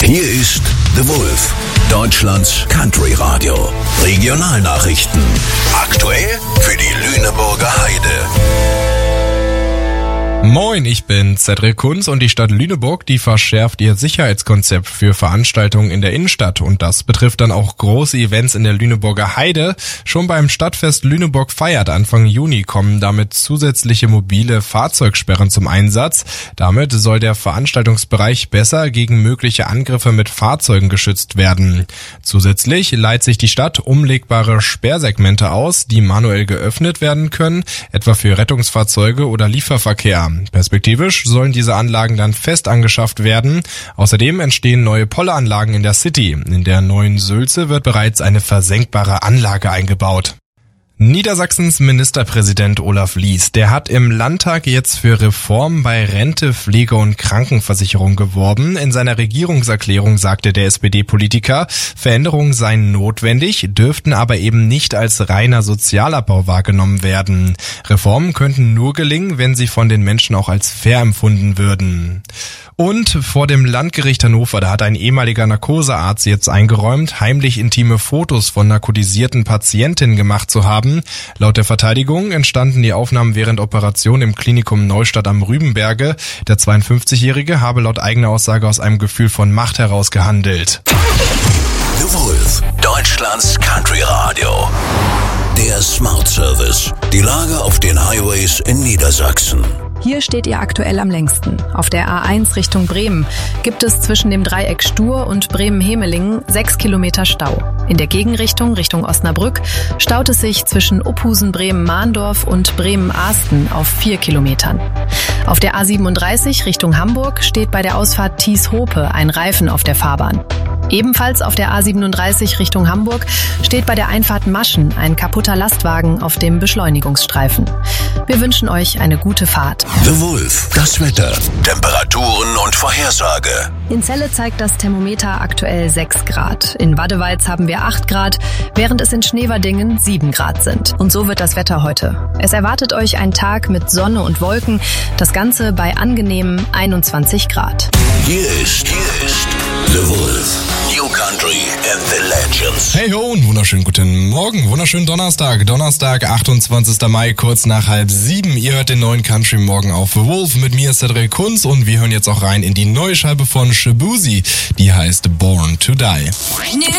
Hier ist The Wolf, Deutschlands Country Radio. Regionalnachrichten. Aktuell für die Lüneburger Heide. Moin, ich bin Cedric Kunz und die Stadt Lüneburg, die verschärft ihr Sicherheitskonzept für Veranstaltungen in der Innenstadt und das betrifft dann auch große Events in der Lüneburger Heide. Schon beim Stadtfest Lüneburg feiert Anfang Juni kommen damit zusätzliche mobile Fahrzeugsperren zum Einsatz. Damit soll der Veranstaltungsbereich besser gegen mögliche Angriffe mit Fahrzeugen geschützt werden. Zusätzlich leiht sich die Stadt umlegbare Sperrsegmente aus, die manuell geöffnet werden können, etwa für Rettungsfahrzeuge oder Lieferverkehr. Perspektivisch sollen diese Anlagen dann fest angeschafft werden. Außerdem entstehen neue Polleranlagen in der City. In der neuen Sülze wird bereits eine versenkbare Anlage eingebaut. Niedersachsens Ministerpräsident Olaf Lies, der hat im Landtag jetzt für Reformen bei Rente, Pflege und Krankenversicherung geworben. In seiner Regierungserklärung sagte der SPD-Politiker, Veränderungen seien notwendig, dürften aber eben nicht als reiner Sozialabbau wahrgenommen werden. Reformen könnten nur gelingen, wenn sie von den Menschen auch als fair empfunden würden. Und vor dem Landgericht Hannover, da hat ein ehemaliger Narkosearzt jetzt eingeräumt, heimlich intime Fotos von narkotisierten Patientinnen gemacht zu haben. Laut der Verteidigung entstanden die Aufnahmen während Operation im Klinikum Neustadt am Rübenberge. Der 52-Jährige habe laut eigener Aussage aus einem Gefühl von Macht heraus gehandelt. The Wolf, Deutschlands Country Radio. Der Smart Service. Die Lage auf den Highways in Niedersachsen. Hier steht ihr aktuell am längsten. Auf der A1 Richtung Bremen gibt es zwischen dem Dreieck Stur und Bremen-Hemelingen 6 Kilometer Stau. In der Gegenrichtung, Richtung Osnabrück, staut es sich zwischen Uphusen, Bremen-Mahndorf und Bremen-Ahsten auf 4 Kilometern. Auf der A37 Richtung Hamburg steht bei der Ausfahrt Thies-Hope ein Reifen auf der Fahrbahn. Ebenfalls auf der A37 Richtung Hamburg steht bei der Einfahrt Maschen ein kaputter Lastwagen auf dem Beschleunigungsstreifen. Wir wünschen euch eine gute Fahrt. The Wolf, das Wetter, Temperaturen und Vorhersage. In Celle zeigt das Thermometer aktuell 6 Grad. In Waddeweiz haben wir 8 Grad, während es in Schneverdingen 7 Grad sind. Und so wird das Wetter heute. Es erwartet euch ein Tag mit Sonne und Wolken, das Ganze bei angenehmen 21 Grad. Hier ist The Wolf. New Country and the Legends. Hey ho und wunderschönen guten Morgen, wunderschönen Donnerstag, 28. Mai, kurz nach 6:30. Ihr hört den neuen Country Morgen auf The Wolf mit mir, Cedric Kunz, und wir hören jetzt auch rein in die neue Scheibe von Shaboozey, die heißt Born to Die.